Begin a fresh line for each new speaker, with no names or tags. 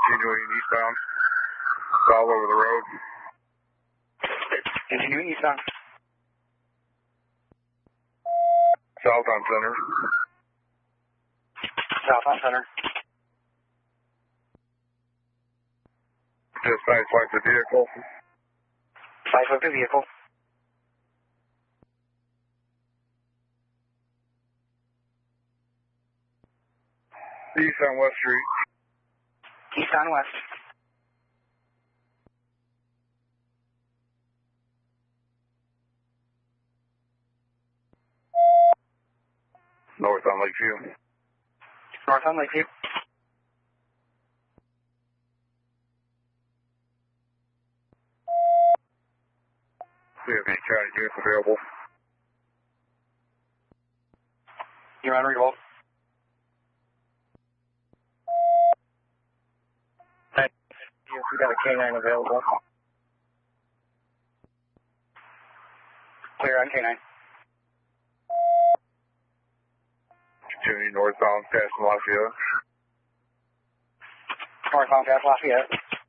Continuing eastbound. All over the road.
Continuing eastbound.
South on center.
South on center.
Dispatch lights the vehicle.
Lights of the vehicle.
East on West Street.
East on West.
North on Lakeview.
North on Lakeview.
Do you have any county units available?
You're on revolt. Yes, we got a K9 available. Clear on K9.
Continuing northbound past Lafayette.
Northbound past Lafayette.